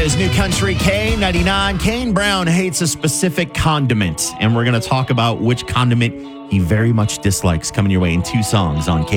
is New Country K99. Kane Brown hates a specific condiment, and we're going to talk about which condiment he very much dislikes coming your way in 2 songs on K.